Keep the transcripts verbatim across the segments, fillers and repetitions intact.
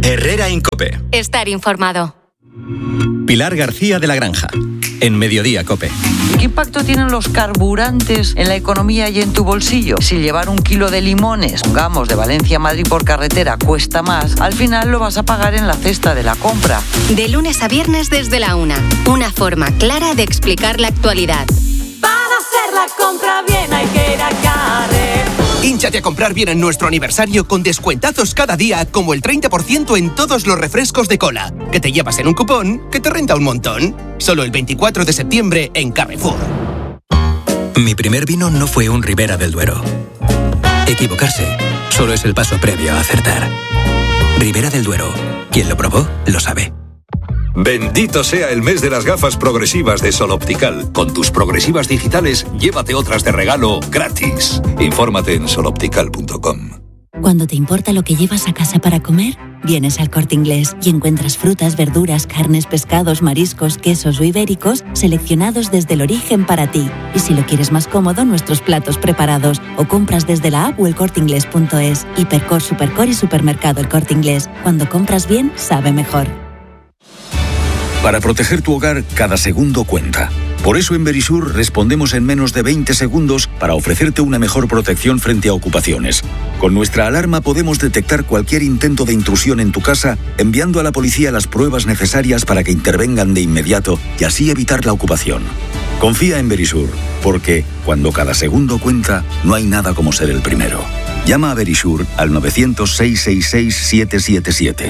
Herrera Incope. Estar informado. Pilar García de la Granja, en Mediodía Cope. ¿Qué impacto tienen los carburantes en la economía y en tu bolsillo? Si llevar un kilo de limones, pongamos, de Valencia a Madrid por carretera cuesta más, al final lo vas a pagar en la cesta de la compra. De lunes a viernes desde la una. Una forma clara de explicar la actualidad. Para hacer la compra bien hay que ir a Carrefour. Hínchate a comprar bien en nuestro aniversario con descuentazos cada día, como el treinta por ciento en todos los refrescos de cola, que te llevas en un cupón que te renta un montón. Solo el veinticuatro de septiembre en Carrefour. Mi primer vino no fue un Ribera del Duero. Equivocarse solo es el paso previo a acertar. Ribera del Duero. Quien lo probó, lo sabe. Bendito sea el mes de las gafas progresivas de Sol Optical. Con tus progresivas digitales, llévate otras de regalo gratis. Infórmate en sol optical punto com. Cuando te importa lo que llevas a casa para comer, vienes al Corte Inglés y encuentras frutas, verduras, carnes, pescados, mariscos, quesos o ibéricos seleccionados desde el origen para ti. Y si lo quieres más cómodo, nuestros platos preparados o compras desde la app o el corte inglés punto es. Hipercor, Supercor y Supermercado El Corte Inglés. Cuando compras bien, sabe mejor. Para proteger tu hogar, cada segundo cuenta. Por eso en Verisur respondemos en menos de veinte segundos para ofrecerte una mejor protección frente a ocupaciones. Con nuestra alarma podemos detectar cualquier intento de intrusión en tu casa, enviando a la policía las pruebas necesarias para que intervengan de inmediato y así evitar la ocupación. Confía en Verisur, porque cuando cada segundo cuenta, no hay nada como ser el primero. Llama a Verisur al nueve cero cero, seis seis seis, siete siete siete.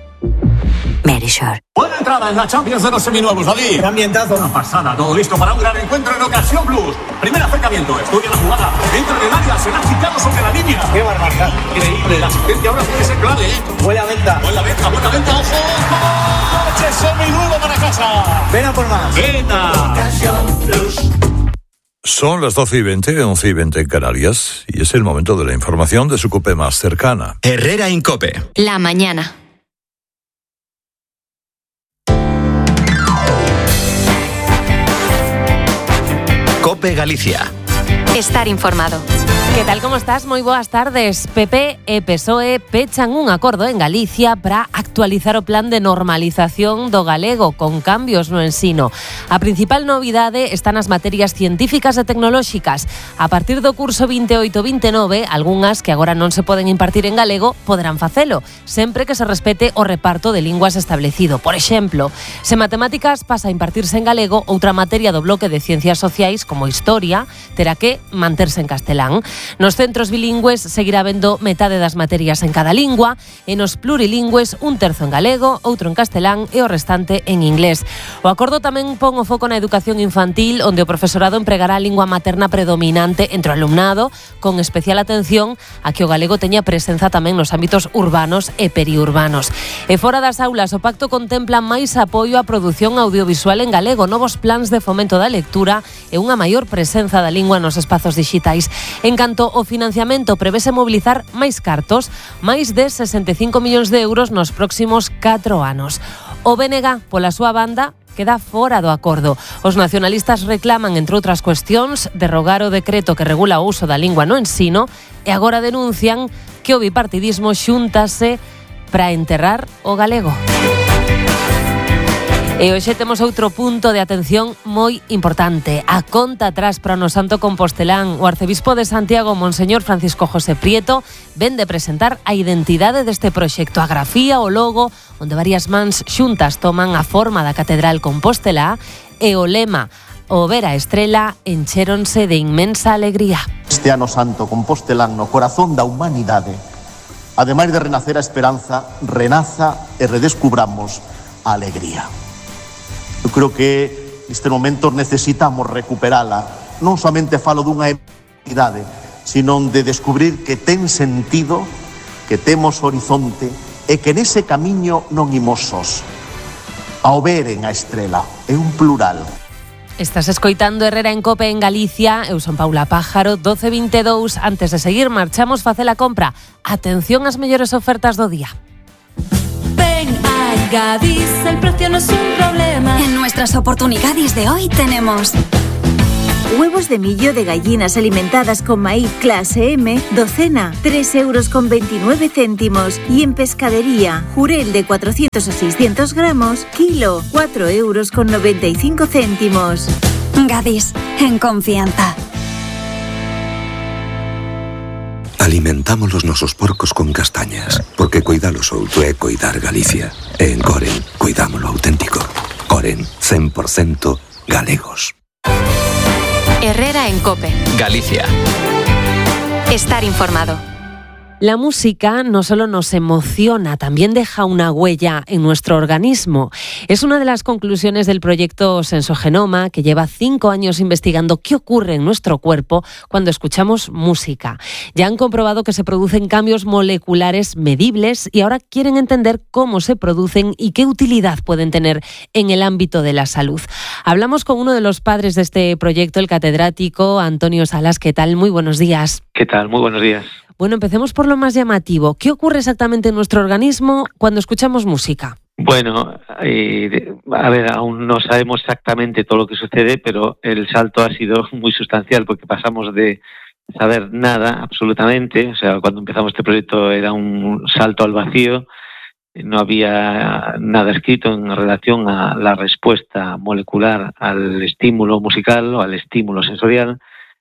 Verisur. Buena entrada en la Champions de los seminuevos, David. ¡Qué ambientazo! Una pasada, todo listo para un gran encuentro en Ocasión Plus. Primer acercamiento, estudia la jugada. Entra en el área, será quitado sobre la línea. ¡Qué barbaridad! Increíble, la asistencia ahora puede ser clave, ¿eh? Buena venta. Buena venta, buena venta, ojo. ¡Coche seminuevo para casa! Ven a por más. ¡Venta! Ocasión Plus. Son las doce y veinte, once y veinte en Canarias, y es el momento de la información de su COPE más cercana. Herrera Incope. La mañana. Cope Galicia. Estar informado. Que tal, como estás? Moi boas tardes. P P e P S O E pechan un acordo en Galicia para actualizar o plan de normalización do galego con cambios no ensino. A principal novidade está nas materias científicas e tecnolóxicas. A partir do curso veintiocho veintinueve, algunhas que agora non se poden impartir en galego poderán facelo, sempre que se respete o reparto de linguas establecido. Por exemplo, se matemáticas pasa a impartirse en galego, outra materia do bloque de ciencias sociais, como historia, terá que manterse en castelán. Nos centros bilingües seguirá habendo metade das materias en cada lingua, e nos plurilingües un terzo en galego, outro en castelán e o restante en inglés. O acordo tamén pon o foco na educación infantil, onde o profesorado empregará a lingua materna predominante entre o alumnado, con especial atención a que o galego teña presenza tamén nos ámbitos urbanos e periurbanos. E fora das aulas, o pacto contempla máis apoio á produción audiovisual en galego, novos plans de fomento da lectura e unha maior presenza da lingua nos espazos dixitais. En canto o financiamento, prevese mobilizar máis cartos, máis de sesenta e cinco millóns de euros nos próximos catro anos. O B N G, pola súa banda, queda fora do acordo. Os nacionalistas reclaman, entre outras cuestións, derrogar o decreto que regula o uso da lingua no ensino e agora denuncian que o bipartidismo xuntase para enterrar o galego. E hoxe temos outro punto de atención moi importante. A conta atrás para o no Santo Compostelán. O arcebispo de Santiago, Monseñor Francisco José Prieto, ven de presentar a identidade deste proxecto, a grafía, o logo, onde varias mans xuntas toman a forma da Catedral Compostelá, e o lema, o ver a estrela, enchéronse de inmensa alegría. Este ano santo Compostelán no corazón da humanidade, ademais de renacer a esperanza, renaza e redescubramos a alegría. Eu creo que neste momento necesitamos recuperala, non somente falo dunha identidade, sino de descubrir que ten sentido, que temos horizonte e que nese camiño non imos sós. Ao veren a estrela, é un plural. Estás escoitando Herrera en Cope en Galicia. Eu son Paula Pájaro, doce veintidós. Antes de seguir, marchamos facer a compra. Atención ás mellores ofertas do día. Ven a Gadis, el precio no es un problema. En nuestras oportunidades de hoy tenemos Huevos de millo de gallinas alimentadas con maíz clase M, docena, tres euros con veintinueve céntimos. Y en pescadería, jurel de cuatrocientos a seiscientos gramos, kilo, cuatro euros con noventa y cinco céntimos. Gadis, en confianza. Alimentamos los nosos porcos con castañas, porque cuidalo solto é cuidar Galicia. E en Coren, cuidamos lo auténtico. Coren, cien por ciento galegos. Herrera en COPE. Galicia. Estar informado. La música no solo nos emociona, también deja una huella en nuestro organismo. Es una de las conclusiones del proyecto Sensogenoma, que lleva cinco años investigando qué ocurre en nuestro cuerpo cuando escuchamos música. Ya han comprobado que se producen cambios moleculares medibles y ahora quieren entender cómo se producen y qué utilidad pueden tener en el ámbito de la salud. Hablamos con uno de los padres de este proyecto, el catedrático Antonio Salas. ¿Qué tal? Muy buenos días. ¿Qué tal? Muy buenos días. Bueno, empecemos por lo más llamativo. ¿Qué ocurre exactamente en nuestro organismo cuando escuchamos música? Bueno, eh, a ver, aún no sabemos exactamente todo lo que sucede, pero el salto ha sido muy sustancial porque pasamos de saber nada absolutamente. O sea, cuando empezamos este proyecto era un salto al vacío, no había nada escrito en relación a la respuesta molecular al estímulo musical o al estímulo sensorial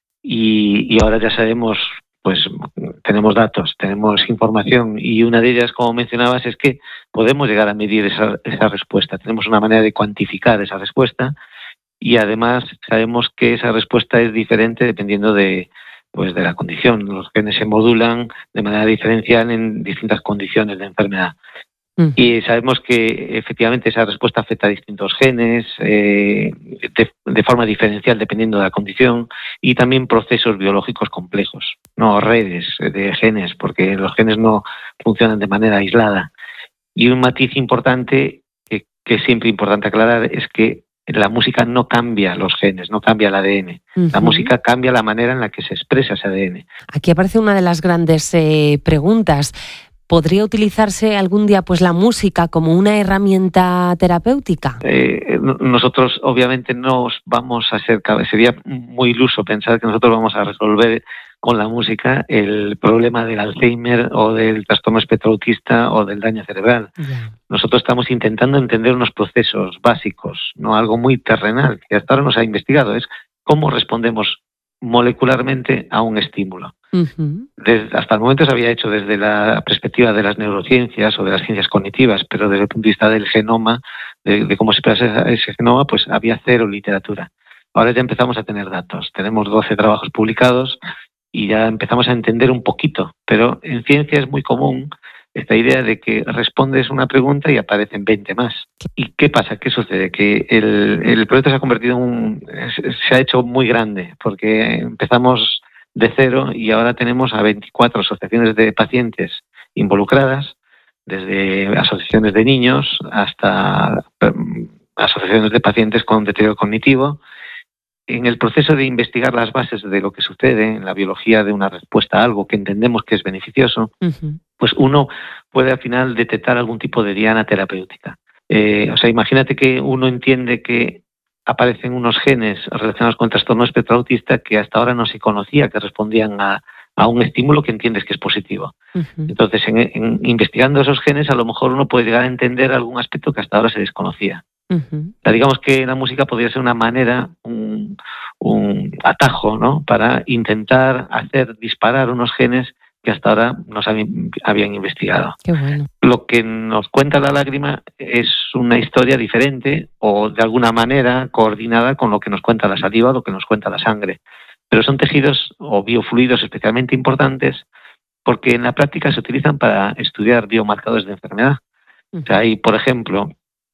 y, y ahora ya sabemos. Pues tenemos datos, tenemos información y una de ellas, como mencionabas, es que podemos llegar a medir esa, esa respuesta. Tenemos una manera de cuantificar esa respuesta y además sabemos que esa respuesta es diferente dependiendo de, pues, de la condición. Los genes se modulan de manera diferencial en distintas condiciones de enfermedad. Mm. Y sabemos que efectivamente esa respuesta afecta a distintos genes eh, de, de forma diferencial dependiendo de la condición y también procesos biológicos complejos, no redes de genes, porque los genes no funcionan de manera aislada. Y un matiz importante que, que es siempre importante aclarar es que la música no cambia los genes, no cambia el A D N. Uh-huh. La música cambia la manera en la que se expresa ese A D N. Aquí aparece una de las grandes eh, preguntas. ¿Podría utilizarse algún día pues la música como una herramienta terapéutica? Eh, nosotros obviamente no vamos a ser, sería muy iluso pensar que nosotros vamos a resolver con la música el problema del Alzheimer o del trastorno espectro autista o del daño cerebral. Yeah. Nosotros estamos intentando entender unos procesos básicos, no algo muy terrenal, que hasta ahora no se ha investigado, es cómo respondemos molecularmente a un estímulo. Uh-huh. Desde, hasta el momento se había hecho desde la perspectiva de las neurociencias o de las ciencias cognitivas, pero desde el punto de vista del genoma, de, de cómo se expresa ese genoma, pues había cero literatura. Ahora ya empezamos a tener datos. Tenemos doce trabajos publicados y ya empezamos a entender un poquito, pero en ciencia es muy común esta idea de que respondes una pregunta y aparecen veinte más. ¿Y qué pasa? ¿Qué sucede? Que el, el proyecto se ha convertido en un... se ha hecho muy grande, porque empezamos de cero y ahora tenemos a veinticuatro asociaciones de pacientes involucradas, desde asociaciones de niños hasta asociaciones de pacientes con deterioro cognitivo. En el proceso de investigar las bases de lo que sucede en la biología de una respuesta a algo que entendemos que es beneficioso, uh-huh. pues uno puede al final detectar algún tipo de diana terapéutica. Eh, o sea, imagínate que uno entiende que aparecen unos genes relacionados con el trastorno espectro autista que hasta ahora no se conocía, que respondían a, a un estímulo que entiendes que es positivo. Uh-huh. Entonces, en, en, investigando esos genes, a lo mejor uno puede llegar a entender algún aspecto que hasta ahora se desconocía. Uh-huh. O sea, digamos que la música podría ser una manera, un, un atajo, ¿no?, para intentar hacer disparar unos genes que hasta ahora no se habían, habían investigado. Qué bueno. Lo que nos cuenta la lágrima es una historia diferente o de alguna manera coordinada con lo que nos cuenta la saliva o lo que nos cuenta la sangre. Pero son tejidos o biofluidos especialmente importantes porque en la práctica se utilizan para estudiar biomarcadores de enfermedad. Uh-huh. O sea, hay, por ejemplo,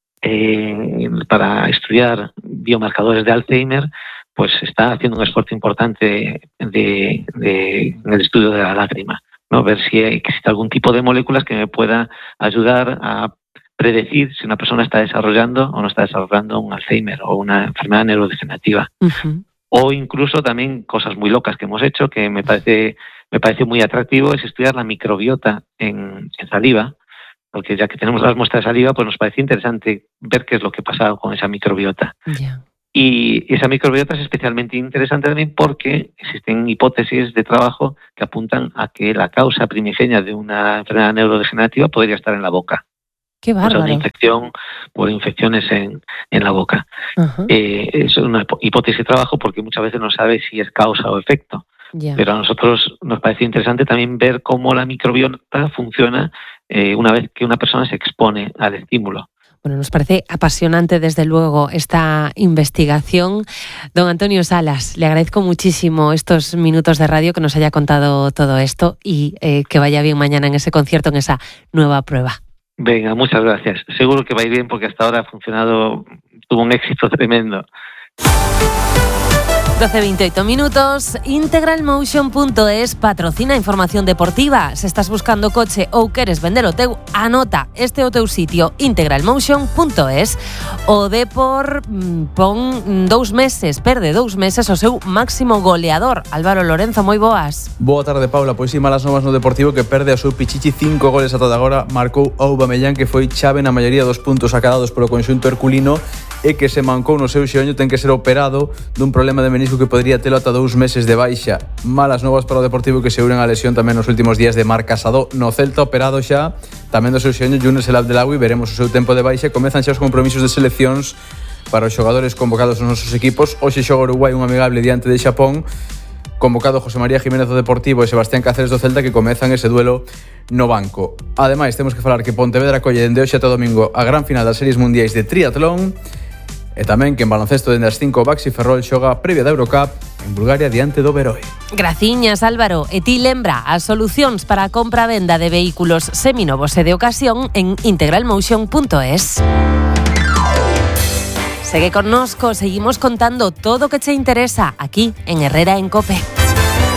eh, para estudiar biomarcadores de Alzheimer, pues se está haciendo un esfuerzo importante de, de, en el estudio de la lágrima, ¿no? Ver si existe algún tipo de moléculas que me pueda ayudar a predecir si una persona está desarrollando o no está desarrollando un Alzheimer o una enfermedad neurodegenerativa. Uh-huh. O incluso también cosas muy locas que hemos hecho, que me parece, me parece muy atractivo, es estudiar la microbiota en, en saliva, porque ya que tenemos las muestras de saliva, pues nos parece interesante ver qué es lo que pasa con esa microbiota. Yeah. Y esa microbiota es especialmente interesante también porque existen hipótesis de trabajo que apuntan a que la causa primigenia de una enfermedad neurodegenerativa podría estar en la boca. Qué bárbaro. O sea, una infección por infecciones en, en la boca. Uh-huh. Eh, es una hipótesis de trabajo porque muchas veces no sabe si es causa o efecto. Yeah. Pero a nosotros nos parece interesante también ver cómo la microbiota funciona eh, una vez que una persona se expone al estímulo. Bueno, nos parece apasionante, desde luego, esta investigación. Don Antonio Salas, le agradezco muchísimo estos minutos de radio, que nos haya contado todo esto y eh, que vaya bien mañana en ese concierto, en esa nueva prueba. Venga, muchas gracias. Seguro que va a ir bien porque hasta ahora ha funcionado, tuvo un éxito tremendo. doce veintiocho minutos. Integral Motion punto es patrocina información deportiva. Se estás buscando coche ou queres vender o teu, anota este o teu sitio, Integral Motion punto es. O Depor pon dous meses, perde dous meses o seu máximo goleador. Álvaro Lorenzo, moi boas. Boa tarde, Paula. Pois si, malas novas no Deportivo, que perde a seu pichichi, cinco goles ata agora. Marcou Aubameyang, que foi chave na maioría dos puntos acadados polo conxunto herculino e que se mancou no seu xeonllo, ten que ser operado dun problema de menisco que podría telo ata dous meses de baixa. Malas novas para o Deportivo, que se unen a lesión tamén nos últimos días de Marc Casado no Celta, operado xa tamén do seu xeonllo Younes El Abdelawi. Veremos o seu tempo de baixa. Comezan xa os compromisos de seleccións para os xogadores convocados nos nosos equipos. Hoxe xoga Uruguai un amigable diante de Xapón. Convocado José María Jiménez do Deportivo e Sebastián Cáceres do Celta, que comezan ese duelo no banco. Ademais, temos que falar que Pontevedra colle dende hoxe ata domingo a gran final das series mundiais de triatlón. E tamén que en baloncesto dende as cinco Baxi Ferrol xoga previa da Eurocup en Bulgaria diante do Veroe. Graciñas, Álvaro. E ti lembra as solucións para a compra-venda de vehículos seminovos e de ocasión en Integral Motion punto es. Segue connosco, seguimos contando todo o que che interesa aquí en Herrera en Cope.